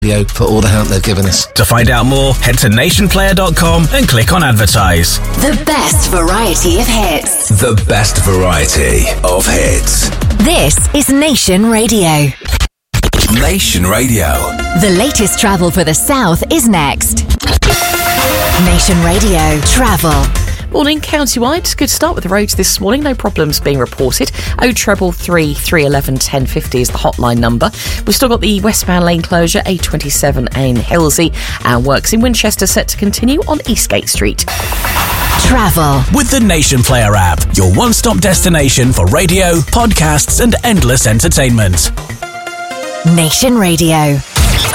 for all the help they've given us. To find out more, head to nationplayer.com and click on advertise. The best variety of hits. The best variety of hits. This is Nation Radio. Nation Radio. The latest travel for the South is next. Nation Radio Travel. Morning, countywide. Good start with the roads this morning. No problems being reported. 0333 311 1050 is the hotline number. We've still got the westbound lane closure, A27 in Hillsey, and works in Winchester set to continue on Eastgate Street. Travel. With the Nation Player app, your one-stop destination for radio, podcasts, and endless entertainment. Nation Radio.